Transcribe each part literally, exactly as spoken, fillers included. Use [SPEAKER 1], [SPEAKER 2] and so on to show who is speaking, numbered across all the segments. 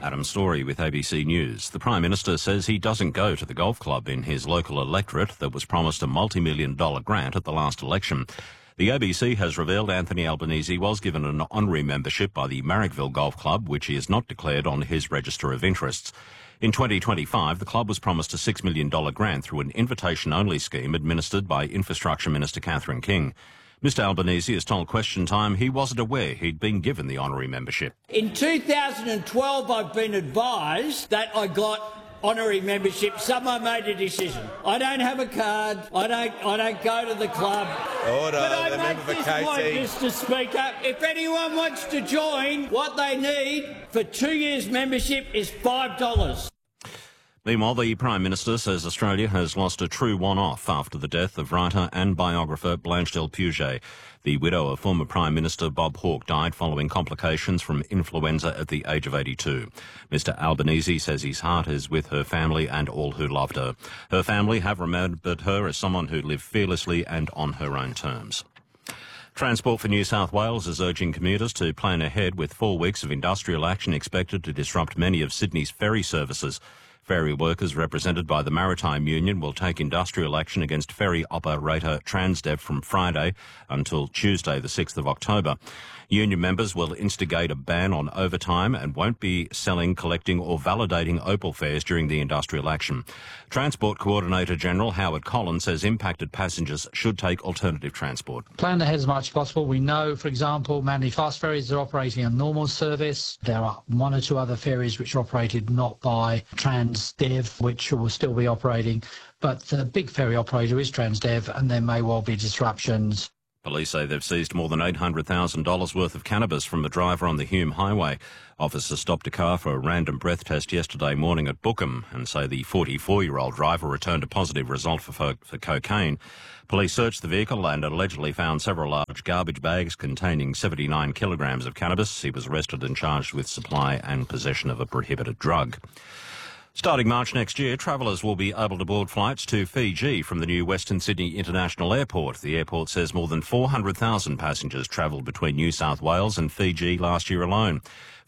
[SPEAKER 1] Adam Story with A B C News. The Prime Minister says he doesn't go to the golf club in his local electorate that was promised a multi-million dollar grant at the last election. The A B C has revealed Anthony Albanese was given an honorary membership by the Marrickville Golf Club, which he has not declared on his register of interests. In twenty twenty-five, the club was promised a six million dollar grant through an invitation-only scheme administered by Infrastructure Minister Catherine King. Mister Albanese has told Question Time he wasn't aware he'd been given the honorary membership.
[SPEAKER 2] In two thousand twelve, I've been advised that I got honorary membership. Someone made a decision. I don't have a card. I don't. I don't go to the club.
[SPEAKER 3] Order.
[SPEAKER 2] But I
[SPEAKER 3] The
[SPEAKER 2] make
[SPEAKER 3] member for
[SPEAKER 2] this
[SPEAKER 3] K T.
[SPEAKER 2] point, Mister Speaker. If anyone wants to join, what they need for two years' membership is five dollars.
[SPEAKER 1] Meanwhile, the Prime Minister says Australia has lost a true one-off after the death of writer and biographer Blanche Del Puget. The widow of former Prime Minister Bob Hawke died following complications from influenza at the age of eighty-two. Mister Albanese says his heart is with her family and all who loved her. Her family have remembered her as someone who lived fearlessly and on her own terms. Transport for New South Wales is urging commuters to plan ahead with four weeks of industrial action expected to disrupt many of Sydney's ferry services. Ferry workers represented by the Maritime Union will take industrial action against ferry operator Transdev from Friday until Tuesday, the sixth of October. Union members will instigate a ban on overtime and won't be selling, collecting or validating Opal fares during the industrial action. Transport Coordinator General Howard Collins says impacted passengers should take alternative transport.
[SPEAKER 4] Plan ahead as much as possible. We know, for example, Manly Fast Ferries are operating on normal service. There are one or two other ferries which are operated not by Transdev, which will still be operating. But the big ferry operator is Transdev, and there may well be disruptions.
[SPEAKER 1] Police say they've seized more than eight hundred thousand dollars worth of cannabis from the driver on the Hume Highway. Officers stopped a car for a random breath test yesterday morning at Bookham and say the forty-four-year-old driver returned a positive result for, for, for cocaine. Police searched the vehicle and allegedly found several large garbage bags containing seventy-nine kilograms of cannabis. He was arrested and charged with supply and possession of a prohibited drug. Starting March next year, travellers will be able to board flights to Fiji from the new Western Sydney International Airport. The airport says more than four hundred thousand passengers travelled between New South Wales and Fiji last year alone.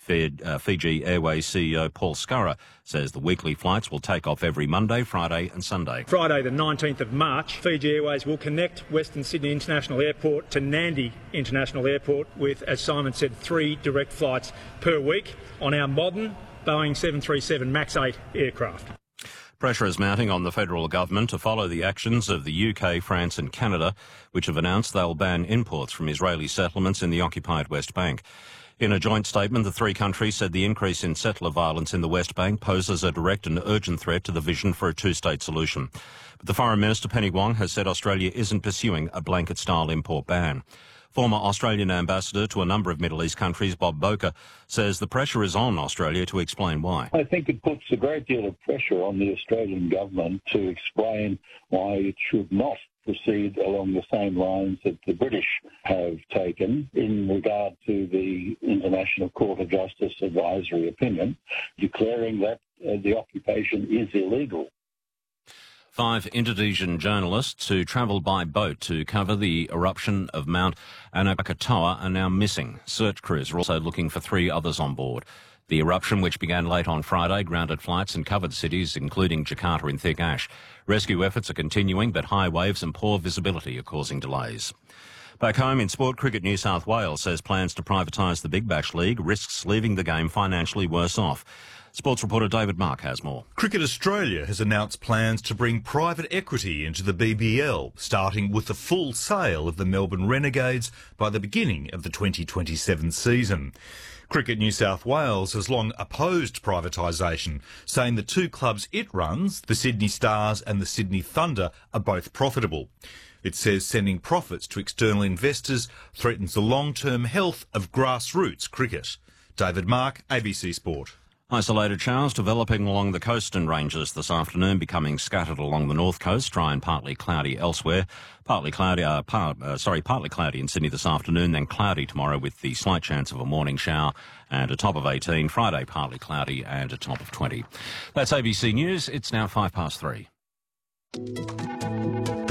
[SPEAKER 1] Fiji Airways C E O Paul Scurra says the weekly flights will take off every Monday, Friday and Sunday.
[SPEAKER 5] Friday the nineteenth of March, Fiji Airways will connect Western Sydney International Airport to Nandi International Airport with, as Simon said, three direct flights per week on our modern Boeing seven thirty-seven MAX eight aircraft.
[SPEAKER 1] Pressure is mounting on the federal government to follow the actions of the U K, France and Canada, which have announced they'll ban imports from Israeli settlements in the occupied West Bank. In a joint statement, the three countries said the increase in settler violence in the West Bank poses a direct and urgent threat to the vision for a two-state solution. But the Foreign Minister, Penny Wong, has said Australia isn't pursuing a blanket-style import ban. Former Australian ambassador to a number of Middle East countries, Bob Boca, says the pressure is on Australia to explain why.
[SPEAKER 6] I think it puts a great deal of pressure on the Australian government to explain why it should not proceed along the same lines that the British have taken in regard to the International Court of Justice advisory opinion, declaring that uh, the occupation is illegal.
[SPEAKER 1] Five Indonesian journalists who travelled by boat to cover the eruption of Mount Anak Krakatoa are now missing. Search crews are also looking for three others on board. The eruption, which began late on Friday, grounded flights and covered cities, including Jakarta in thick ash. Rescue efforts are continuing, but high waves and poor visibility are causing delays. Back home in sport, Cricket New South Wales says plans to privatise the Big Bash League risks leaving the game financially worse off. Sports reporter David Mark has more.
[SPEAKER 7] Cricket Australia has announced plans to bring private equity into the B B L, starting with the full sale of the Melbourne Renegades by the beginning of the twenty twenty-seven season. Cricket New South Wales has long opposed privatisation, saying the two clubs it runs, the Sydney Stars and the Sydney Thunder, are both profitable. It says sending profits to external investors threatens the long-term health of grassroots cricket. David Mark, A B C Sport.
[SPEAKER 1] Isolated showers developing along the coastal ranges this afternoon, becoming scattered along the north coast, dry and partly cloudy elsewhere. Partly cloudy, uh, part, uh, sorry, partly cloudy in Sydney this afternoon, then cloudy tomorrow with the slight chance of a morning shower and a top of eighteen. Friday, partly cloudy and a top of twenty. That's A B C News. It's now five past three.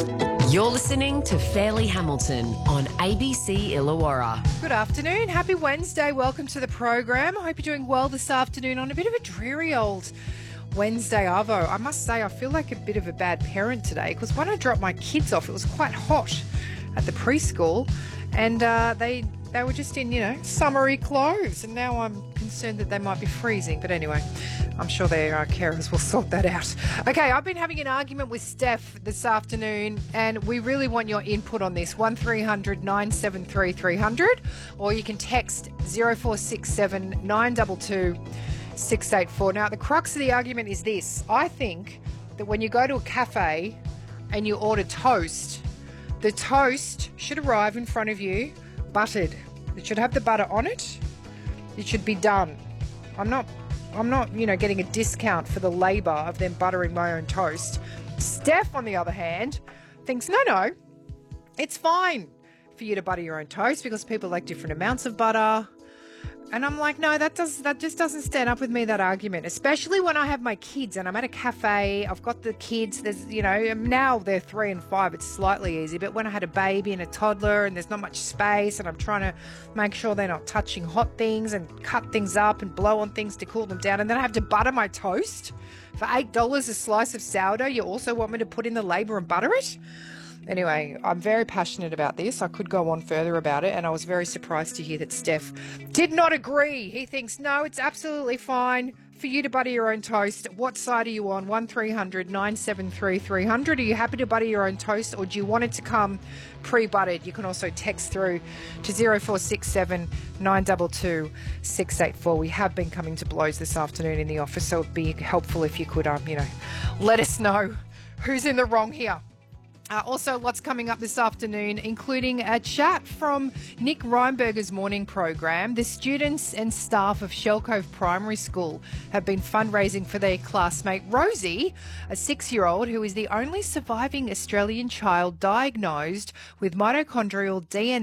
[SPEAKER 3] You're listening to Fairleigh Hamilton on A B C Illawarra.
[SPEAKER 8] Good afternoon. Happy Wednesday. Welcome to the program. I hope you're doing well this afternoon on a bit of a dreary old Wednesday arvo. I must say I feel like a bit of a bad parent today because when I dropped my kids off, it was quite hot at the preschool and uh, they they were just in, you know, summery clothes, and now I'm concerned that they might be freezing. But anyway, I'm sure their uh, carers will sort that out. Okay, I've been having an argument with Steph this afternoon, and we really want your input on this. one three hundred nine seven three three hundred, or you can text zero four six seven nine two two six eight four. Now, the crux of the argument is this. I think that when you go to a cafe and you order toast, the toast should arrive in front of you buttered. It should have the butter on it. It should be done. I'm not, I'm not, you know, getting a discount for the labour of them buttering my own toast. Steph, on the other hand, thinks, no, no, it's fine for you to butter your own toast because people like different amounts of butter. And I'm like, no, that does that just doesn't stand up with me, that argument, especially when I have my kids and I'm at a cafe. I've got the kids. There's, you know, now they're three and five. It's slightly easy. But when I had a baby and a toddler and there's not much space and I'm trying to make sure they're not touching hot things and cut things up and blow on things to cool them down, and then I have to butter my toast for eight dollars a slice of sourdough, you also want me to put in the labour and butter it? Anyway, I'm very passionate about this. I could go on further about it, and I was very surprised to hear that Steph did not agree. He thinks, no, it's absolutely fine for you to butter your own toast. What side are you on? one three hundred nine seven three three hundred. Are you happy to butter your own toast, or do you want it to come pre-buttered? You can also text through to zero four six seven nine two two six eight four. We have been coming to blows this afternoon in the office, so it'd be helpful if you could, um, you know, let us know who's in the wrong here. Uh, also, lots coming up this afternoon, including a chat from Nick Reinberger's morning program. The students and staff of Shell Cove Primary School have been fundraising for their classmate Rosie, a six-year-old who is the only surviving Australian child diagnosed with mitochondrial D N A